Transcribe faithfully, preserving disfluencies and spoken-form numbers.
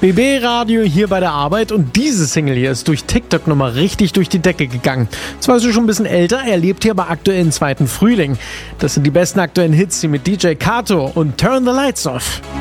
B B-Radio hier bei der Arbeit und diese Single hier ist durch TikTok nochmal richtig durch die Decke gegangen. Zwar ist sie schon ein bisschen älter, er lebt hier aber aktuell im zweiten Frühling. Das sind die besten aktuellen Hits hier mit D J Kato und Turn the Lights Off.